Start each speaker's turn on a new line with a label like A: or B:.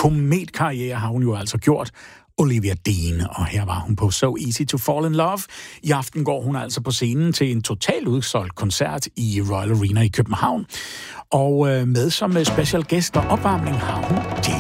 A: kometkarriere har hun jo altså gjort. Olivia Dean, og her var hun på So Easy to Fall in Love. I aften går hun altså på scenen til en totalt udsolgt koncert i Royal Arena i København. Og med som special guest og opvarmning har hun J.